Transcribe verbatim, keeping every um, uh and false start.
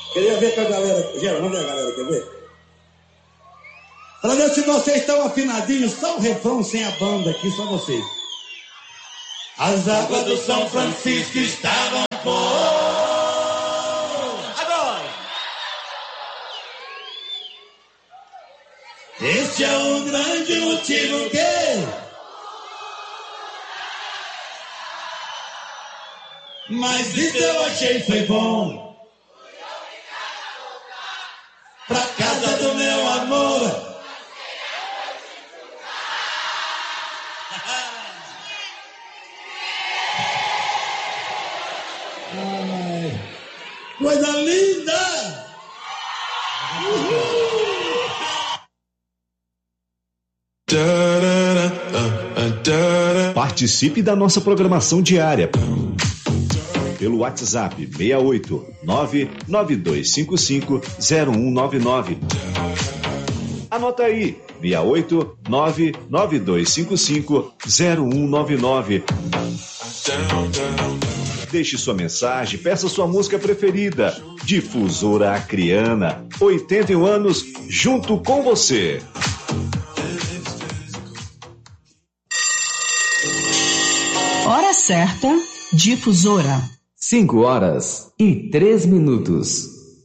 Queria ver com a galera. Gera, vamos ver a galera, quer ver? Para ver se vocês estão afinadinhos, só o refrão sem a banda aqui, só vocês. As águas do São Francisco estavam por... Agora! Este é um grande motivo que... Mas isso eu achei foi bom. Pra casa do meu amor. Ai, coisa linda! Participe da nossa programação diária pelo WhatsApp seis oito nove nove dois cinco cinco zero um nove nove. Anota aí, seis oito nove nove dois cinco cinco zero um nove nove. Deixe sua mensagem, peça sua música preferida. Difusora Acreana, oitenta e um anos, junto com você. Hora certa, Difusora. Cinco horas e três minutos.